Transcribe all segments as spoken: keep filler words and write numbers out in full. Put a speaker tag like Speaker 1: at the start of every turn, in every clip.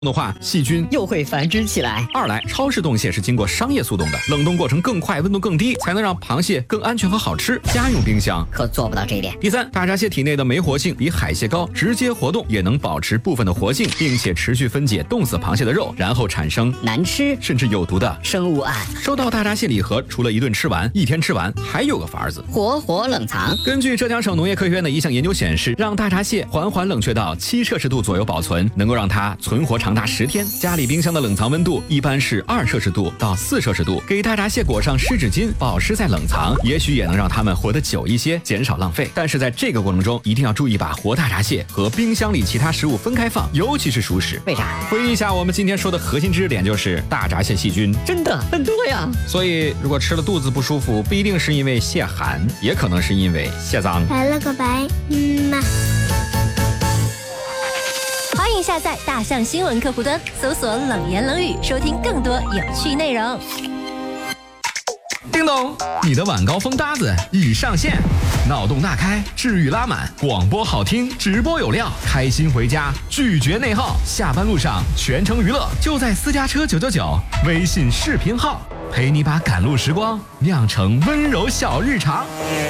Speaker 1: 的话，细菌
Speaker 2: 又会繁殖起来。
Speaker 1: 二来，超市冻蟹是经过商业速冻的，冷冻过程更快，温度更低，才能让螃蟹更安全和好吃。家用冰箱
Speaker 2: 可做不到这一点。
Speaker 1: 第三，大闸蟹体内的酶活性比海蟹高，直接活动也能保持部分的活性，并且持续分解冻死螃蟹的肉，然后产生
Speaker 2: 难吃
Speaker 1: 甚至有毒的
Speaker 2: 生物胺。
Speaker 1: 收到大闸蟹礼盒，除了一顿吃完，一天吃完，还有个法子，
Speaker 2: 活活冷藏。
Speaker 1: 根据浙江省农业科学院的一项研究显示，让大闸蟹缓缓冷却到七摄氏度左右保存，能够让它存活长达十天。家里冰箱的冷藏温度一般是二摄氏度到四摄氏度，给大闸蟹裹上湿纸巾，保湿再冷藏，也许也能让它们活得久一些，减少浪费。但是在这个过程中，一定要注意把活大闸蟹和冰箱里其他食物分开放，尤其是熟食。
Speaker 2: 为啥？
Speaker 1: 回忆一下我们今天说的核心知识点，就是大闸蟹细菌
Speaker 2: 真的很多呀。
Speaker 1: 所以如果吃了肚子不舒服，不一定是因为蟹寒，也可能是因为蟹脏。
Speaker 3: 来了个白嗯嘛。
Speaker 4: 欢迎下载大象新闻客户端，搜索冷言冷语，收听更多有趣内容。
Speaker 1: 叮咚，你的晚高峰搭子已上线，脑洞大开，治愈拉满，广播好听，直播有料，开心回家，拒绝内耗，下班路上全程娱乐，就在私家车九九九微信视频号，陪你把赶路时光酿成温柔小日常。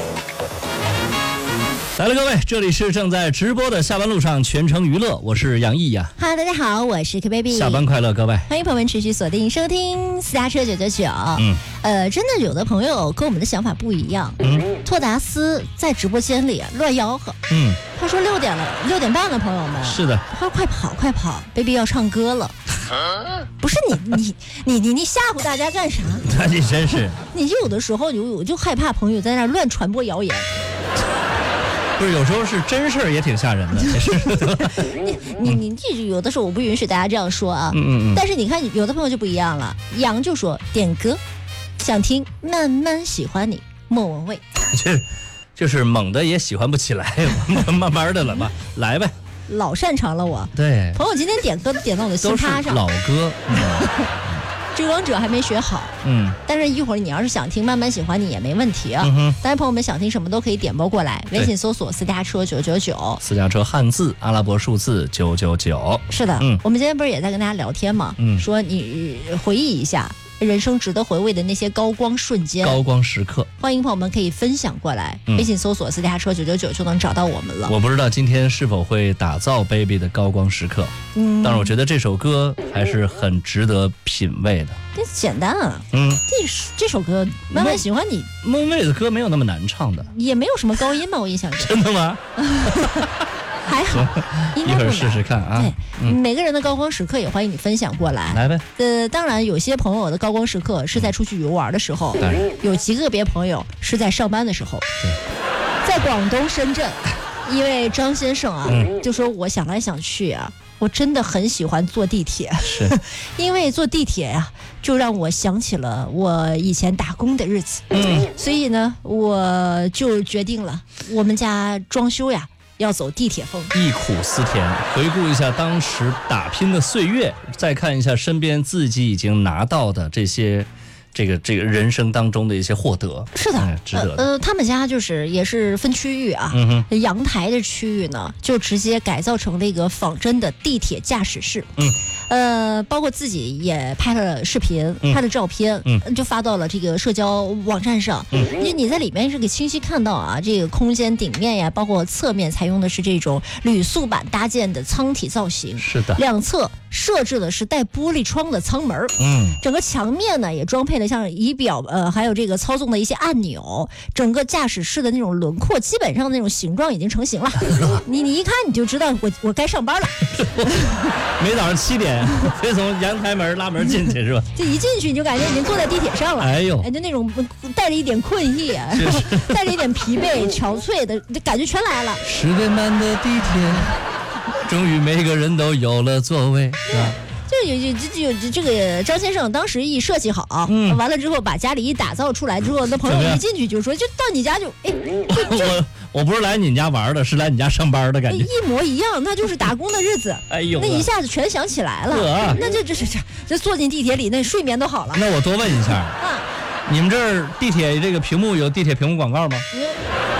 Speaker 5: 来了，各位，这里是正在直播的下班路上全程娱乐，我是杨毅呀。
Speaker 4: Hello， 大家好，我是 K baby。
Speaker 5: 下班快乐，各位！
Speaker 4: 欢迎朋友们持续锁定收听私家车九九九。
Speaker 5: 嗯，
Speaker 4: 呃，真的有的朋友跟我们的想法不一样。嗯，托达斯在直播间里乱吆喝。
Speaker 5: 嗯，
Speaker 4: 他说六点了，六点半了，朋友们。
Speaker 5: 是的。
Speaker 4: 他说快跑，快跑 ，baby 要唱歌了。不是你你你你你吓唬大家干啥？
Speaker 5: 那你真是。
Speaker 4: 你就有的时候有我就害怕朋友在那乱传播谣言。
Speaker 5: 不是，有时候是真事儿也挺吓人的。
Speaker 4: 你你你记住，有的时候我不允许大家这样说啊。
Speaker 5: 嗯嗯嗯。
Speaker 4: 但是你看，有的朋友就不一样了。杨就说点歌，想听慢慢喜欢你，莫文蔚。
Speaker 5: 这就是猛的也喜欢不起来，慢慢的了吧，来呗。
Speaker 4: 老擅长了我。
Speaker 5: 对。
Speaker 4: 朋友今天点歌都点到我的心趴上。
Speaker 5: 老歌。
Speaker 4: 追王者还没学好，
Speaker 5: 嗯，
Speaker 4: 但是一会儿你要是想听慢慢喜欢你也没问题啊。
Speaker 5: 嗯、
Speaker 4: 当然朋友们想听什么都可以点播过来，微信搜索私家车九九九，
Speaker 5: 私家车汉字阿拉伯数字九九九。
Speaker 4: 是的，嗯，我们今天不是也在跟大家聊天吗？嗯，说你回忆一下人生值得回味的那些高光瞬间、
Speaker 5: 高光时刻，
Speaker 4: 欢迎朋友们可以分享过来，嗯、微信搜索私家车九九九就能找到我们了。
Speaker 5: 我不知道今天是否会打造 baby 的高光时刻，嗯，但是我觉得这首歌还是很值得品味的。
Speaker 4: 这简单啊，嗯，这这首歌慢慢喜欢你，
Speaker 5: 莫文蔚的歌没有那么难唱的，
Speaker 4: 也没有什么高音吧，我印象中。
Speaker 5: 真的吗？
Speaker 4: 还好，应该
Speaker 5: 一会儿试试看啊。
Speaker 4: 对、嗯，每个人的高光时刻也欢迎你分享过来。
Speaker 5: 来呗。
Speaker 4: 呃，当然有些朋友的高光时刻是在出去游玩的时候，
Speaker 5: 当然
Speaker 4: 有极个别朋友是在上班的时候。对，在广东深圳，一位张先生啊，嗯、就说我想来想去啊，我真的很喜欢坐地铁，
Speaker 5: 是，
Speaker 4: 因为坐地铁呀、啊，就让我想起了我以前打工的日子。嗯，所以呢，我就决定了，我们家装修呀。要走地铁风，
Speaker 5: 忆苦思甜，回顾一下当时打拼的岁月，再看一下身边自己已经拿到的这些这个这个人生当中的一些获得。
Speaker 4: 是的、
Speaker 5: 嗯、值得的。
Speaker 4: 呃，他们家就是也是分区域啊，
Speaker 5: 嗯哼，
Speaker 4: 阳台的区域呢就直接改造成了一个仿真的地铁驾驶室。
Speaker 5: 嗯，
Speaker 4: 呃，包括自己也拍了视频、
Speaker 5: 嗯、
Speaker 4: 拍了照片，
Speaker 5: 嗯，
Speaker 4: 就发到了这个社交网站上。嗯，你你在里面是可以清晰看到啊，这个空间顶面呀，包括侧面采用的是这种铝塑板搭建的舱体造型。
Speaker 5: 是的，
Speaker 4: 两侧设置的是带玻璃窗的舱门。
Speaker 5: 嗯，整
Speaker 4: 个墙面呢也装配了像仪表呃，还有这个操纵的一些按钮，整个驾驶室的那种轮廓，基本上那种形状已经成型了。你你一看你就知道我我该上班了。
Speaker 5: 每早上七点，非从阳台门拉门进去是吧？
Speaker 4: 这一进去你就感觉已经坐在地铁上了。
Speaker 5: 哎呦，
Speaker 4: 就那种带着一点困意，带着一点疲惫、憔悴的感觉全来了。
Speaker 5: 十点半的地铁，终于每个人都有了座位。啊
Speaker 4: 就有有就就这个张先生当时一设计好，嗯，完了之后把家里一打造出来之后，那朋友一进去就说，就到你家就哎，
Speaker 5: 我我不是来你家玩的，是来你家上班的感觉，
Speaker 4: 一模一样，那就是打工的日子。
Speaker 5: 哎呦，
Speaker 4: 那一下子全想起来了，那这这这这这坐进地铁里，那睡眠都好了。
Speaker 5: 那我多问一下啊，你们这儿地铁这个屏幕有地铁屏幕广告吗？
Speaker 4: 应该还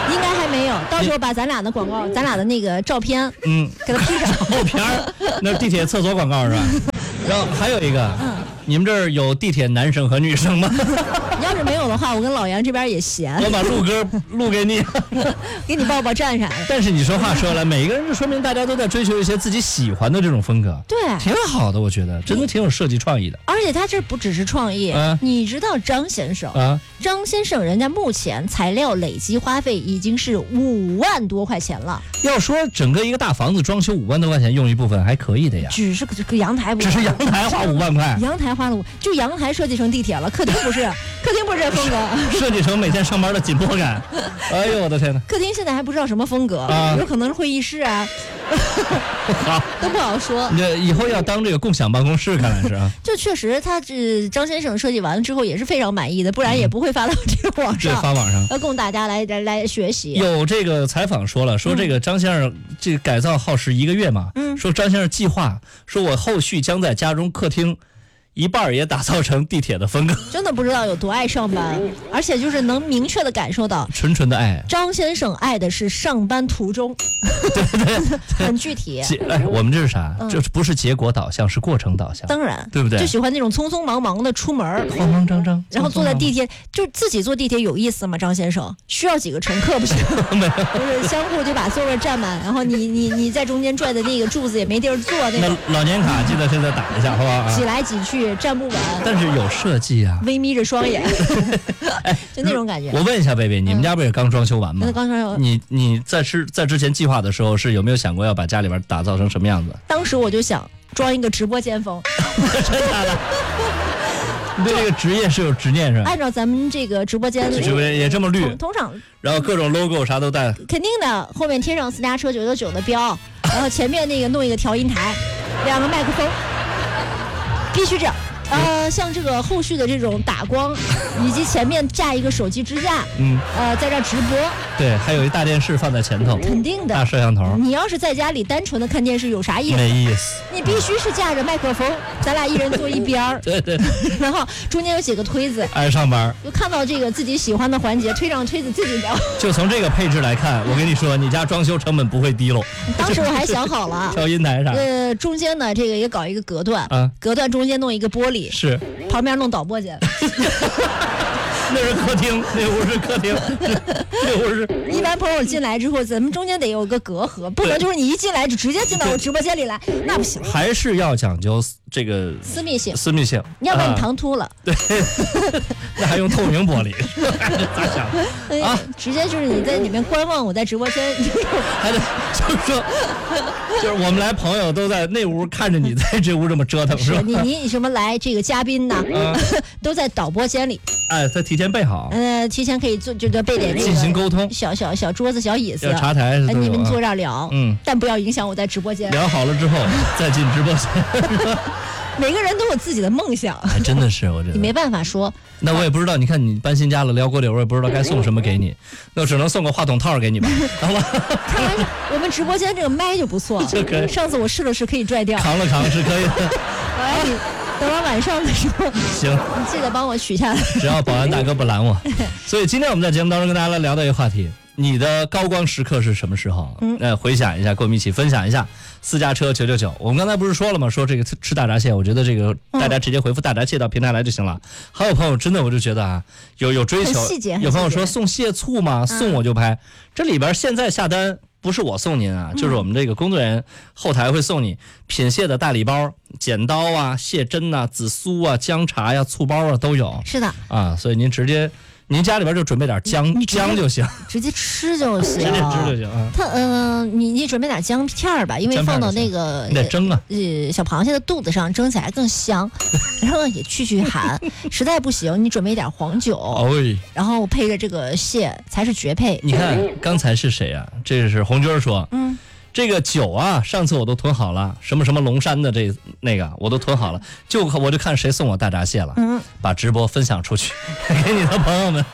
Speaker 4: 没有，到时候把咱俩的广告，咱俩的那个照片，
Speaker 5: 嗯，
Speaker 4: 给它 P 上。
Speaker 5: 照片儿，那是地铁厕所广告是吧？然后还有一个，
Speaker 4: 嗯，
Speaker 5: 你们这儿有地铁男生和女生吗？
Speaker 4: 你要是没有的话，我跟老杨这边也闲，
Speaker 5: 我把录歌录给你，
Speaker 4: 给你报报站啥的。
Speaker 5: 但是你说话说来，每一个人就说明大家都在追求一些自己喜欢的这种风格，
Speaker 4: 对，
Speaker 5: 挺好的，我觉得真的挺有设计创意的。
Speaker 4: 而且他这不只是创意，
Speaker 5: 啊
Speaker 4: 你知道张先生
Speaker 5: 啊，
Speaker 4: 张先生人家目前材料累计花费已经是五万多块钱了，
Speaker 5: 要说整个一个大房子装修五万多块钱用一部分还可以的呀，
Speaker 4: 只是个个阳台不，
Speaker 5: 只是阳台花五万块，
Speaker 4: 阳台花了五，就阳台设计成地铁了，客厅不是，客厅不是这风格。
Speaker 5: 设计成每天上班的紧迫感。哎呦我的天哪！
Speaker 4: 客厅现在还不知道什么风格，
Speaker 5: 啊
Speaker 4: 有可能是会议室啊，
Speaker 5: 好，
Speaker 4: 都不好说。
Speaker 5: 你这以后要当这个共享办公室，看来是啊。
Speaker 4: 就确实，他这张先生设计完了之后也是非常满意的，不然也不会发到这个网
Speaker 5: 这
Speaker 4: 上，
Speaker 5: 发网上。
Speaker 4: 要供大家来来来学习。
Speaker 5: 有这个采访说了，说这个张先生这个改造耗时一个月嘛，
Speaker 4: 嗯
Speaker 5: 说张先生计划说我后续将在家中客厅一半也打造成地铁的风格，
Speaker 4: 真的不知道有多爱上班，而且就是能明确的感受到
Speaker 5: 纯纯的爱。
Speaker 4: 张先生爱的是上班途中，对对，很具体。
Speaker 5: 结哎，我们这是啥？
Speaker 4: 嗯
Speaker 5: 这不是结果导向，是过程导向，
Speaker 4: 当然，
Speaker 5: 对不对
Speaker 4: 就喜欢那种匆匆忙忙的出门，
Speaker 5: 慌慌张张，
Speaker 4: 然后坐在地铁，就自己坐地铁有意思吗？张先生需要几个乘客不行，
Speaker 5: 没有。
Speaker 4: 就是相互就把座位占满，然后你你你在中间拽的那个柱子也没地儿坐，那
Speaker 5: 那
Speaker 4: 种
Speaker 5: 老年卡记得现在打一下，好不好啊？
Speaker 4: 挤来挤去站不稳，
Speaker 5: 但是有设计啊。
Speaker 4: 微眯着双眼，就那种感觉。
Speaker 5: 我问一下贝贝，你们家不是刚装修完吗？
Speaker 4: 那刚才有
Speaker 5: 你你在之在之前计划的时候，是有没有想过要把家里边打造成什么样子？
Speaker 4: 当时我就想装一个直播间风，
Speaker 5: 真的假的？你对这个职业是有执念是吧？
Speaker 4: 按照咱们这个直播间，
Speaker 5: 直播间也这么绿
Speaker 4: 通，通常
Speaker 5: 然后各种 logo 啥都带。
Speaker 4: 肯定的，后面贴上私家车九九九的标，然后前面那个弄一个调音台，两个麦克风，必须这样。呃，像这个后续的这种打光，以及前面架一个手机支架，
Speaker 5: 嗯，
Speaker 4: 呃，在这儿直播，
Speaker 5: 对，还有一大电视放在前头，
Speaker 4: 肯定的
Speaker 5: 大。摄像头，
Speaker 4: 你要是在家里单纯的看电视，有啥意思？
Speaker 5: 没意思。
Speaker 4: 你必须是架着麦克风，咱俩一人坐一边儿，
Speaker 5: 对对，
Speaker 4: 然后中间有几个推子，
Speaker 5: 爱上班。
Speaker 4: 就看到这个自己喜欢的环节，推上推子自己聊。
Speaker 5: 就从这个配置来看，我跟你说，你家装修成本不会低喽。
Speaker 4: 当时我还想好了，
Speaker 5: 调音台啥？
Speaker 4: 呃，中间呢这个也搞一个隔断，
Speaker 5: 啊
Speaker 4: 隔断中间弄一个玻璃，
Speaker 5: 是，
Speaker 4: 旁边弄导播间。
Speaker 5: 那是客厅，那屋是客厅，那屋是。
Speaker 4: 一般朋友进来之后，咱们中间得有个隔阂，不能就是你一进来就直接进到我直播间里来，那不行，
Speaker 5: 还是要讲究这个
Speaker 4: 私密性。
Speaker 5: 私密性。
Speaker 4: 你要把你
Speaker 5: 啊
Speaker 4: 唐突了，
Speaker 5: 对，那还用透明玻璃？咋想？
Speaker 4: 哎
Speaker 5: 啊
Speaker 4: 直接就是你在里面观望我在直播间，
Speaker 5: 还得就是说，就是我们来朋友都在那屋看着你在这屋这么折腾，是吧？
Speaker 4: 是你你什么来这个嘉宾呢，
Speaker 5: 嗯
Speaker 4: 都在导播间里，
Speaker 5: 哎，他提前备好，
Speaker 4: 呃，提前可以做，就就备点这个
Speaker 5: 进行沟通，
Speaker 4: 小小小桌子、小椅子
Speaker 5: 要，茶台是
Speaker 4: 哎，
Speaker 5: 都有啊
Speaker 4: 你们坐这儿聊，
Speaker 5: 嗯，
Speaker 4: 但不要影响我在直播间。
Speaker 5: 聊好了之后再进直播间。
Speaker 4: 每个人都有自己的梦想，
Speaker 5: 哎，真的是，我觉得
Speaker 4: 你没办法说。
Speaker 5: 那我也不知道，你看你搬新家了，撩锅柳，我也不知道该送什么给你，那我只能送个话筒套给你吧，好吧？
Speaker 4: 看来我们直播间这个麦就不错
Speaker 5: 这可以，
Speaker 4: 上次我试了试，可以拽掉。
Speaker 5: 扛了扛是可以的。
Speaker 4: 我来你等到晚上的时候，
Speaker 5: 行，
Speaker 4: 你记得帮我取下来。
Speaker 5: 只要保安大哥不拦我。所以今天我们在节目当中跟大家来聊到一个话题，你的高光时刻是什么时候？
Speaker 4: 嗯
Speaker 5: 呃，回想一下，跟我们一起分享一下私家车九九九。我们刚才不是说了吗？说这个吃大闸蟹，我觉得这个大家直接回复大闸蟹到平台来就行了。还有朋友真的，我就觉得啊，有有追求
Speaker 4: 很细节，很
Speaker 5: 有朋友
Speaker 4: 细节
Speaker 5: 说送蟹醋吗？送我就拍。这里边现在下单不是我送您啊，就是我们这个工作人员后台会送你品蟹的大礼包，剪刀啊、蟹针啊、紫苏啊、姜茶呀、醋包啊都有
Speaker 4: 是的，
Speaker 5: 啊，所以您直接。您家里边就准备点姜
Speaker 4: 你直接
Speaker 5: 姜就行，
Speaker 4: 直接吃就行。
Speaker 5: 直接吃就行啊。
Speaker 4: 它嗯、呃，你你准备点姜片儿吧，因为
Speaker 5: 姜片儿
Speaker 4: 放到
Speaker 5: 就行
Speaker 4: 那个
Speaker 5: 你得蒸啊。
Speaker 4: 呃小螃蟹的肚子上蒸起来更香，然后也去去寒。实在不行，你准备点黄酒，
Speaker 5: 哎，
Speaker 4: 然后配着这个蟹才是绝配。
Speaker 5: 你看刚才是谁啊？这是红军说，
Speaker 4: 嗯，
Speaker 5: 这个酒啊，上次我都囤好了，什么什么龙山的这那个我都囤好了，就我就看谁送我大闸蟹了，
Speaker 4: 嗯，
Speaker 5: 把直播分享出去，给你的朋友们。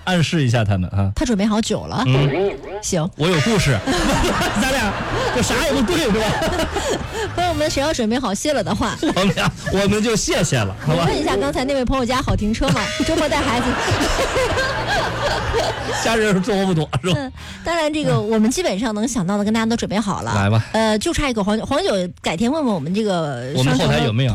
Speaker 5: 暗示一下他们啊。
Speaker 4: 他准备好酒了。
Speaker 5: 嗯，
Speaker 4: 行，
Speaker 5: 我有故事，咱俩这啥也不对是吧？
Speaker 4: 朋友们，谁要准备好谢了的话，
Speaker 5: 我们俩我们就谢谢了，好吧？
Speaker 4: 问一下刚才那位朋友家好停车吗？周末带孩子。
Speaker 5: 家人多不多是吧？
Speaker 4: 嗯，当然这个我们基本上能想到的跟大家都准备好了。
Speaker 5: 来吧，
Speaker 4: 呃，就差一个黄酒，黄酒改天问问我们这个
Speaker 5: 我们后台有没有？